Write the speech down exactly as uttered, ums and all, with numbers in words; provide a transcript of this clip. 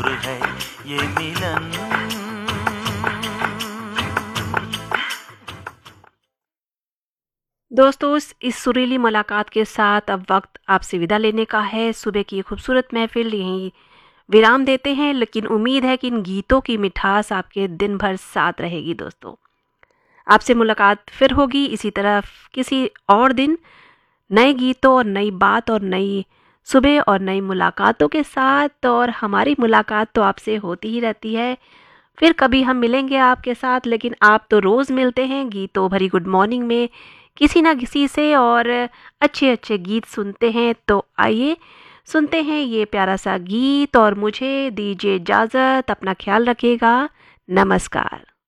है ये मिलन। दोस्तों, इस सुरीली मुलाकात के साथ अब वक्त आपसे विदा लेने का है। सुबह की खूबसूरत महफिल यहीं विराम देते हैं, लेकिन उम्मीद है कि इन गीतों की मिठास आपके दिन भर साथ रहेगी। दोस्तों, आपसे मुलाकात फिर होगी इसी तरह किसी और दिन, नए गीतों और नई बात और नई सुबह और नई मुलाकातों के साथ। और हमारी मुलाकात तो आपसे होती ही रहती है, फिर कभी हम मिलेंगे आपके साथ, लेकिन आप तो रोज़ मिलते हैं गीतों भरी गुड मॉर्निंग में किसी ना किसी से, और अच्छे अच्छे गीत सुनते हैं। तो आइए सुनते हैं ये प्यारा सा गीत और मुझे दीजिए इजाज़त। अपना ख्याल रखिएगा। नमस्कार।